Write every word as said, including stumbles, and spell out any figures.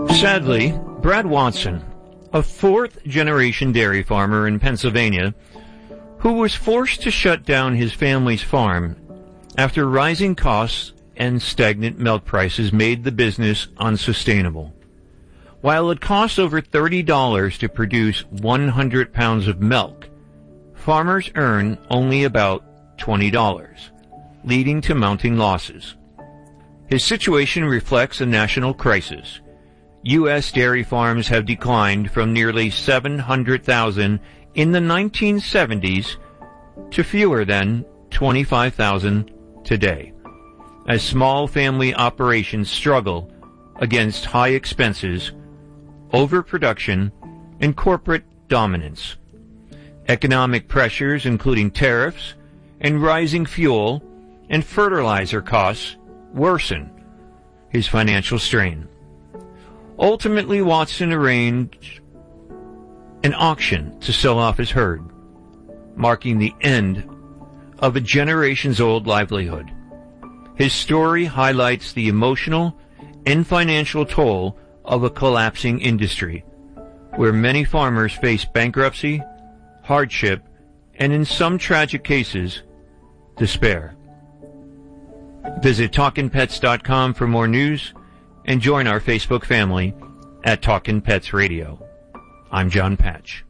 Sadly, Brad Watson, a fourth-generation dairy farmer in Pennsylvania, who was forced to shut down his family's farm after rising costs and stagnant milk prices made the business unsustainable. While it costs over thirty dollars to produce one hundred pounds of milk, farmers earn only about twenty dollars, leading to mounting losses. His situation reflects a national crisis. U S dairy farms have declined from nearly seven hundred thousand in the nineteen seventies to fewer than twenty-five thousand today, as small family operations struggle against high expenses, overproduction, and corporate dominance. Economic pressures, including tariffs and rising fuel and fertilizer costs, worsen his financial strain. Ultimately, Watson arranged an auction to sell off his herd, marking the end of a generations-old livelihood. His story highlights the emotional and financial toll of a collapsing industry, where many farmers face bankruptcy, hardship, and in some tragic cases, despair. Visit talkin pets dot com for more news and join our Facebook family at Talkin' Pets Radio. I'm John Patch.